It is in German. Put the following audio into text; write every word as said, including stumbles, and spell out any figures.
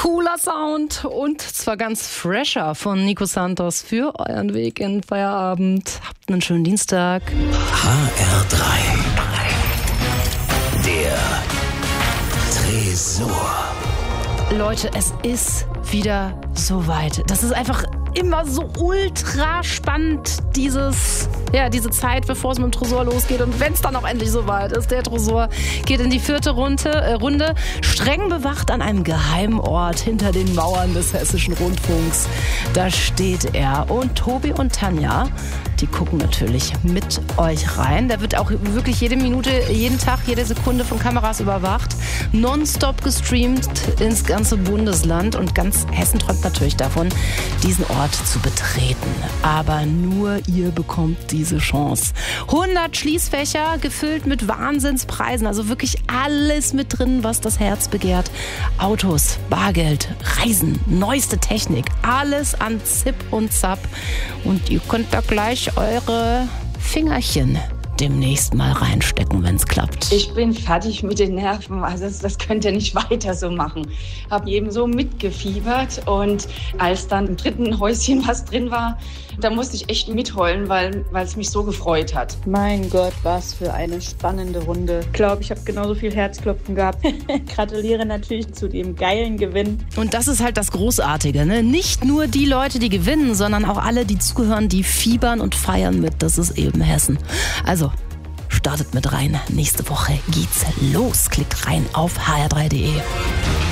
Cooler Sound und zwar ganz fresher von Nico Santos für euren Weg in Feierabend. Habt einen schönen Dienstag. H R drei. Der Tresor. Leute, es ist wieder soweit. Das ist einfach immer so ultra spannend, dieses, ja, diese Zeit, bevor es mit dem Tresor losgeht. Und wenn es dann auch endlich soweit ist, der Tresor geht in die vierte Runde, äh, Runde, streng bewacht an einem geheimen Ort hinter den Mauern des Hessischen Rundfunks. Da steht er. Und Tobi und Tanja, die gucken natürlich mit euch rein. Da wird auch wirklich jede Minute, jeden Tag, jede Sekunde von Kameras überwacht. Nonstop gestreamt ins ganze Bundesland. Und ganz Hessen träumt natürlich davon, diesen Ort zu betreten. Aber nur ihr bekommt diese Chance. hundert Schließfächer gefüllt mit Wahnsinnspreisen. Also wirklich alles mit drin, was das Herz begehrt. Autos, Bargeld, Reisen, neueste Technik. Alles an Zip und Zap. Und ihr könnt da gleich eure Fingerchen demnächst mal reinstecken, wenn es klappt. Ich bin fertig mit den Nerven, also das, das könnt ihr nicht weiter so machen. Habe eben so mitgefiebert und als dann im dritten Häuschen was drin war, da musste ich echt mitheulen, weil weil es mich so gefreut hat. Mein Gott, was für eine spannende Runde. Ich glaube, ich habe genauso viel Herzklopfen gehabt. Gratuliere natürlich zu dem geilen Gewinn. Und das ist halt das Großartige, ne? Nicht nur die Leute, die gewinnen, sondern auch alle, die zuhören, die fiebern und feiern mit. Das ist eben Hessen. Also startet mit rein. Nächste Woche geht's los. Klickt rein auf h r drei punkt d e.